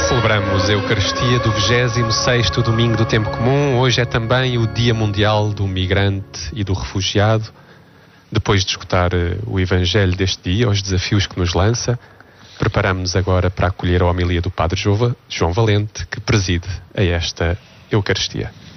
Celebramos a Eucaristia do 26º domingo do tempo comum. Hoje é também o Dia Mundial do Migrante e do Refugiado. Depois de escutar o Evangelho deste dia, os desafios que nos lança, preparamos-nos agora para acolher a homilia do Padre João Valente, que preside a esta Eucaristia.